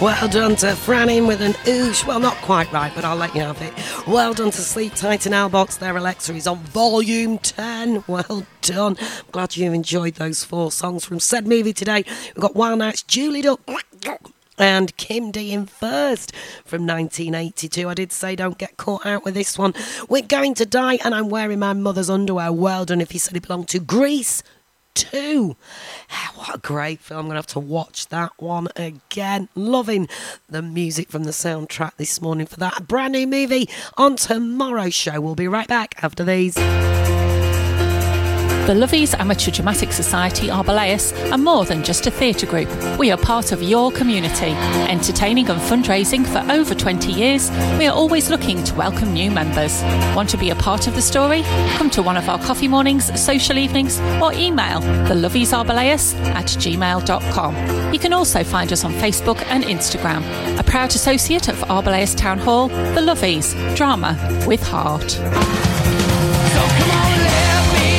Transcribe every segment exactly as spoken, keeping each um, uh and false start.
Well done to Franny with an oosh. Well, not quite right, but I'll let you have it. Well done to Sleep Tight and Albox. Their Alexa is on volume ten. Well done. I'm glad you enjoyed those four songs from said movie today. We've got Wild Nights, Julie Duck and Kim D in first from nineteen eighty-two. I did say don't get caught out with this one. We're Going to Die and I'm Wearing My Mother's Underwear. Well done if you said it belonged to Grease two. What a great film. I'm going to have to watch that one again. Loving the music from the soundtrack this morning for that. A brand new movie on tomorrow's show. We'll be right back after these. The Lovies Amateur Dramatic Society Arboleus are more than just a theatre group. We are part of your community. Entertaining and fundraising for over twenty years, we are always looking to welcome new members. Want to be a part of the story? Come to one of our coffee mornings, social evenings, or email theloviesarboleus at gmail dot com. You can also find us on Facebook and Instagram. A proud associate of Arboleus Town Hall, The Lovies, drama with heart. So come on, let me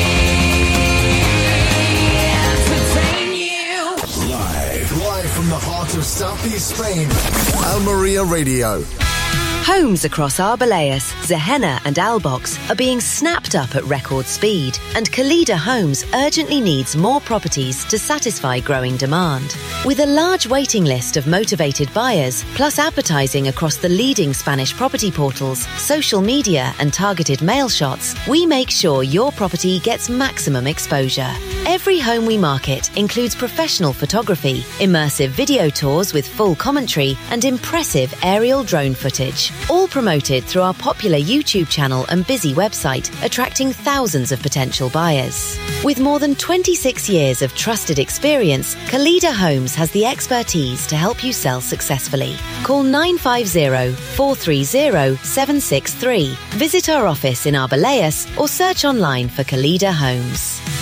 entertain you. Live, live from the heart of Southeast Spain, Almeria Radio. Homes across Arboleus, Zehenna and Albox are being snapped up at record speed, and Kalida Homes urgently needs more properties to satisfy growing demand. With a large waiting list of motivated buyers, plus advertising across the leading Spanish property portals, social media and targeted mail shots, we make sure your property gets maximum exposure. Every home we market includes professional photography, immersive video tours with full commentary and impressive aerial drone footage. All promoted through our popular YouTube channel and busy website, attracting thousands of potential buyers. With more than twenty-six years of trusted experience, Kalida Homes has the expertise to help you sell successfully. Call nine five zero, four three zero, seven six three. Visit our office in Arboleus or search online for Kalida Homes.